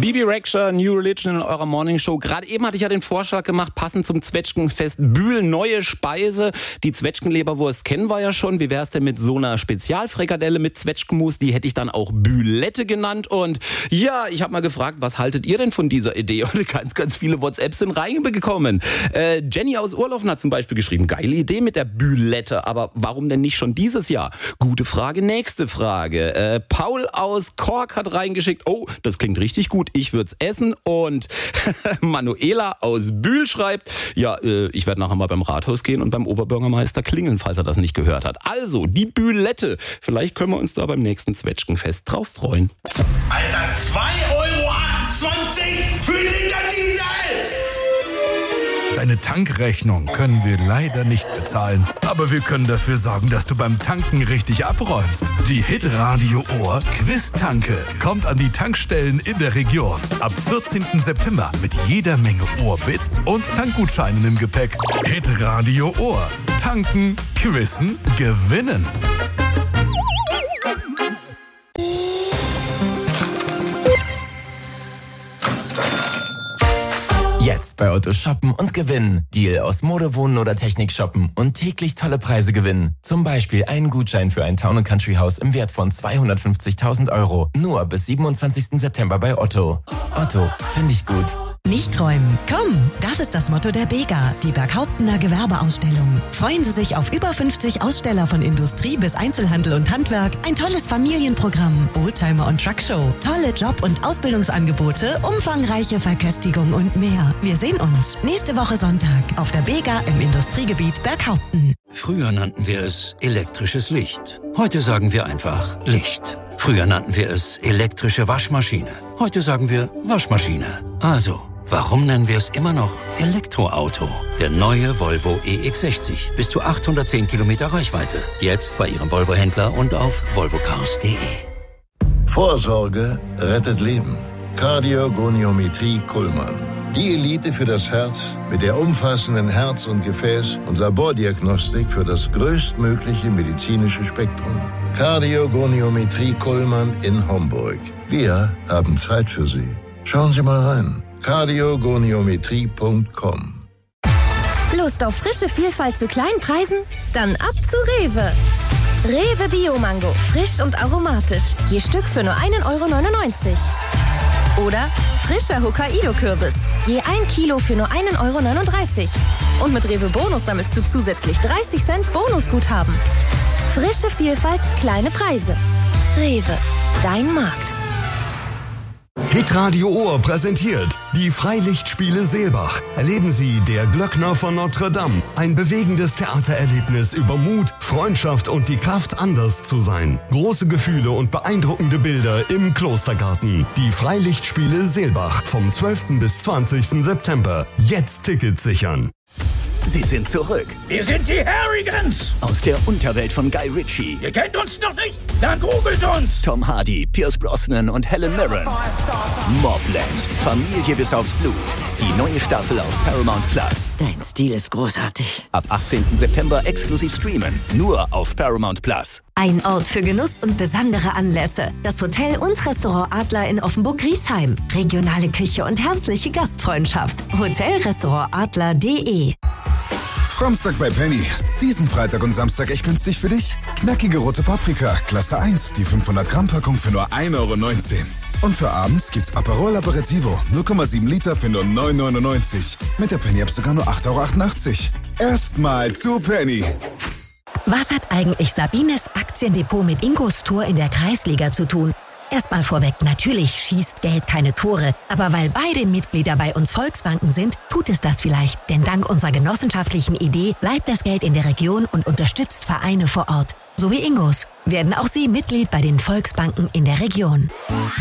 Bibi Rexha, New Religion in eurer Morning Show. Gerade eben hatte ich ja den Vorschlag gemacht, passend zum Zwetschgenfest Bühl, neue Speise. Die Zwetschgenleberwurst kennen wir ja schon. Wie wär's denn mit so einer Spezialfrikadelle mit Zwetschgenmus? Die hätte ich dann auch Bühlette genannt. Und ja, ich habe mal gefragt, was haltet ihr denn von dieser Idee? Und ganz viele WhatsApps sind reingekommen. Jenny aus Urlaufen hat zum Beispiel geschrieben, geile Idee mit der Bühlette. Aber warum denn nicht schon dieses Jahr? Gute Frage, nächste Frage. Paul aus Kork hat reingeschickt, oh, das klingt richtig gut, ich würde es essen. Und Manuela aus Bühl schreibt, ja, ich werde nachher mal beim Rathaus gehen und beim Oberbürgermeister klingeln, falls er das nicht gehört hat. Also, die Bühlette. Vielleicht können wir uns da beim nächsten Zwetschgenfest drauf freuen. Alter, 2,28 € für Liter Diesel! Deine Tankrechnung können wir leider nicht bezahlen, aber wir können dafür sorgen, dass du beim Tanken richtig abräumst. Die Hitradio Ohr Quiz-Tanke kommt an die Tankstellen in der Region. Ab 14. September mit jeder Menge Ohrbits und Tankgutscheinen im Gepäck. Hitradio Ohr. Tanken, quizzen, gewinnen. Jetzt bei Otto shoppen und gewinnen. Deal aus Mode, Wohnen oder Technik shoppen und täglich tolle Preise gewinnen. Zum Beispiel einen Gutschein für ein Town & Country Haus im Wert von 250.000 €. Nur bis 27. September bei Otto. Otto, finde ich gut. Nicht träumen. Komm, das ist das Motto der Bega, die Berghauptener Gewerbeausstellung. Freuen Sie sich auf über 50 Aussteller von Industrie bis Einzelhandel und Handwerk, ein tolles Familienprogramm, Oldtimer und Truckshow, tolle Job- und Ausbildungsangebote, umfangreiche Verköstigung und mehr. Wir sehen uns nächste Woche Sonntag auf der Bega im Industriegebiet Berghaupten. Früher nannten wir es elektrisches Licht. Heute sagen wir einfach Licht. Früher nannten wir es elektrische Waschmaschine. Heute sagen wir Waschmaschine. Also, warum nennen wir es immer noch Elektroauto? Der neue Volvo EX60. Bis zu 810 Kilometer Reichweite. Jetzt bei Ihrem Volvo-Händler und auf volvocars.de. Vorsorge rettet Leben. Kardiogoniometrie Kuhlmann. Die Elite für das Herz mit der umfassenden Herz- und Gefäß- und Labordiagnostik für das größtmögliche medizinische Spektrum. Kardiogoniometrie Kuhlmann in Homburg. Wir haben Zeit für Sie. Schauen Sie mal rein. kardiogoniometrie.com. Lust auf frische Vielfalt zu kleinen Preisen? Dann ab zu Rewe. Rewe Bio-Mango. Frisch und aromatisch. Je Stück für nur 1,99 € Oder frischer Hokkaido-Kürbis. Je 1 Kilo für nur 1,39 € Und mit Rewe Bonus sammelst du zusätzlich 30 Cent Bonusguthaben. Frische Vielfalt, kleine Preise. Rewe. Dein Markt. Hitradio Ohr präsentiert die Freilichtspiele Seelbach. Erleben Sie Der Glöckner von Notre Dame. Ein bewegendes Theatererlebnis über Mut, Freundschaft und die Kraft, anders zu sein. Große Gefühle und beeindruckende Bilder im Klostergarten. Die Freilichtspiele Seelbach vom 12. bis 20. September. Jetzt Tickets sichern. Sie sind zurück. Wir sind die Harrigans. Aus der Unterwelt von Guy Ritchie. Ihr kennt uns noch nicht? Dann googelt uns. Tom Hardy, Pierce Brosnan und Helen Mirren. Mobland, Familie bis aufs Blut. Die neue Staffel auf Paramount Plus. Dein Stil ist großartig. Ab 18. September exklusiv streamen. Nur auf Paramount Plus. Ein Ort für Genuss und besondere Anlässe. Das Hotel und Restaurant Adler in Offenburg-Griesheim. Regionale Küche und herzliche Gastfreundschaft. Hotelrestaurantadler.de. Samstag bei Penny. Diesen Freitag und Samstag echt günstig für dich. Knackige rote Paprika, Klasse 1, die 500 Gramm Packung für nur 1,19 €. Und für abends gibt's Aperol Aperitivo, 0,7 Liter für nur 9,99 €. Mit der Penny-App sogar nur 8,88 €. Erstmal zu Penny. Was hat eigentlich Sabines Aktiendepot mit Ingos Tor in der Kreisliga zu tun? Erstmal vorweg, natürlich schießt Geld keine Tore. Aber weil beide Mitglieder bei uns Volksbanken sind, tut es das vielleicht. Denn dank unserer genossenschaftlichen Idee bleibt das Geld in der Region und unterstützt Vereine vor Ort. So wie Ingos. Werden auch Sie Mitglied bei den Volksbanken in der Region.